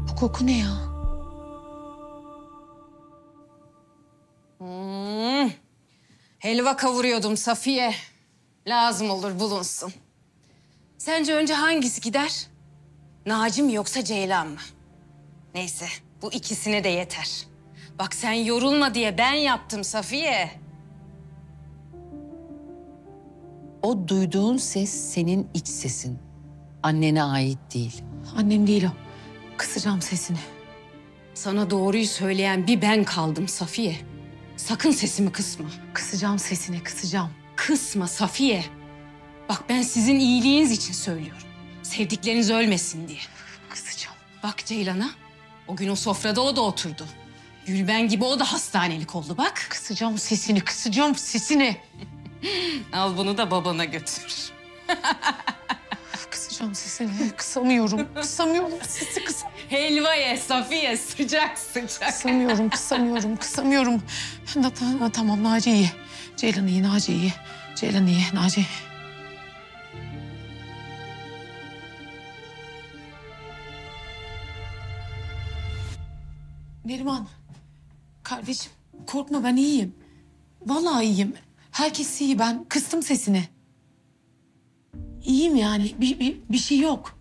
Bu koku ne ya? Helva kavuruyordum Safiye. Lazım olur bulunsun. Sence önce hangisi gider? Naci mi yoksa Ceylan mı? Neyse bu ikisine de yeter. Bak sen yorulma diye ben yaptım Safiye. O duyduğun ses senin iç sesin. Annene ait değil. Annem değil o. Kısacağım sesini. Sana doğruyu söyleyen bir ben kaldım Safiye. Sakın sesimi kısma. Kısacağım sesini, kısacağım. Kısma Safiye. Bak ben sizin iyiliğiniz için söylüyorum. Sevdikleriniz ölmesin diye. Kısacağım. Bak Ceylan'a. O gün o sofrada o da oturdu. Gülben gibi o da hastanelik oldu bak. Kısacağım sesini, kısacağım sesini. Al bunu da babana götür. Kısacağım sesini. Kısamıyorum. Kısamıyorum. Sesi Helva ye Safiye sıcak sıcak. kısamıyorum. Kısamıyorum. Tamam Naci iyi. Ceylan iyi, Naci iyi. Ceylan iyi, Naci. Neriman. Kardeşim korkma ben iyiyim. Vallahi iyiyim. Herkes iyi. Ben kıstım sesini. İyiyim yani. Bir şey yok.